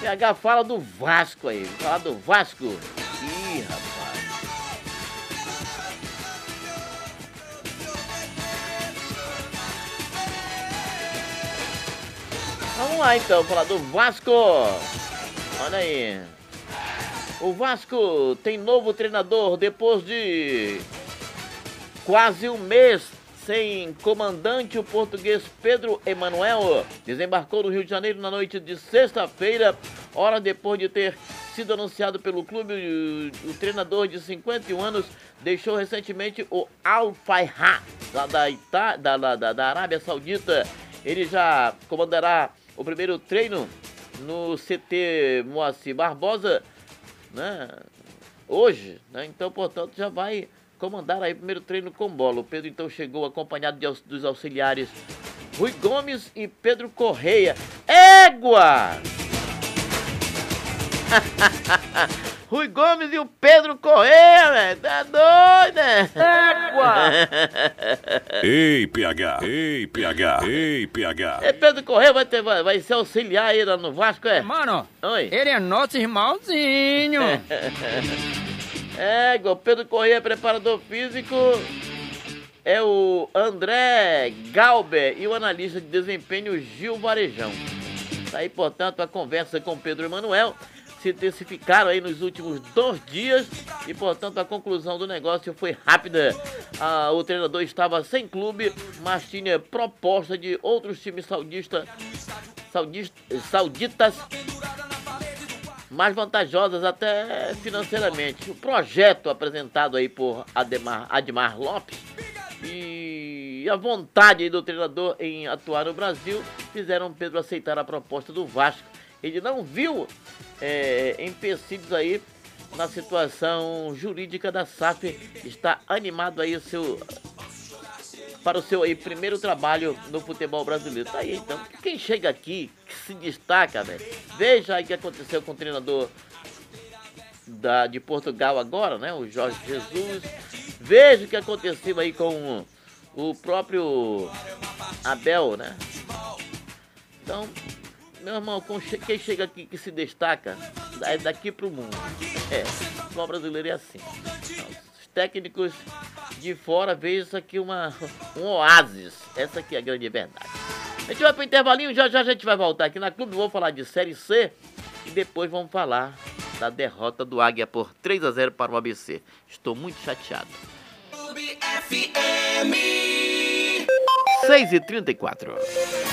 PH fala do Vasco aí. Fala do Vasco. Ih, rapaz. Vamos lá então, falar do Vasco. Olha aí. O Vasco tem novo treinador depois de quase um mês sem comandante. O português Pedro Emanuel desembarcou no Rio de Janeiro na noite de sexta-feira, horas depois de ter sido anunciado pelo clube. O treinador de 51 anos deixou recentemente o Al Fayha, lá da Arábia Saudita. Ele já comandará o primeiro treino no CT Moacir Barbosa, né, hoje, né? Então, portanto, já vai comandar aí o primeiro treino com bola. O Pedro então chegou acompanhado dos auxiliares Rui Gomes e Pedro Correia. Égua! Rui Gomes e o Pedro Correia, velho. Tá doido, né? Égua! Ei, PH! Ei, PH! Ei, PH! E Pedro Correia vai ser auxiliar aí lá no Vasco, é? Mano, Oi. ele é nosso irmãozinho. Égua, Pedro Correia é preparador físico. É o André Galber e o analista de desempenho Gil Varejão. Tá aí, portanto, a conversa com Pedro Emanuel se intensificaram aí nos últimos 2 dias e, portanto, a conclusão do negócio foi rápida. O treinador estava sem clube, mas tinha proposta de outros times sauditas mais vantajosas até financeiramente. O projeto apresentado aí por Admar Lopes e a vontade aí do treinador em atuar no Brasil fizeram Pedro aceitar a proposta do Vasco. Ele não viu empecilhos aí na situação jurídica da SAF. Está animado aí para o seu aí primeiro trabalho no futebol brasileiro. Tá aí, então. Quem chega aqui, que se destaca, velho. Veja aí o que aconteceu com o treinador de Portugal agora, né? O Jorge Jesus. Veja o que aconteceu aí com o próprio Abel, né? Então, meu irmão, quem chega aqui que se destaca é daqui pro mundo. O futebol brasileiro é assim. Os técnicos de fora veem isso aqui um oásis. Essa aqui é a grande verdade. A gente vai pro intervalinho, já a gente vai voltar aqui na Clube. Vou falar de Série C e depois vamos falar da derrota do Águia por 3-0 para o ABC. Estou muito chateado. Clube FM 6h34.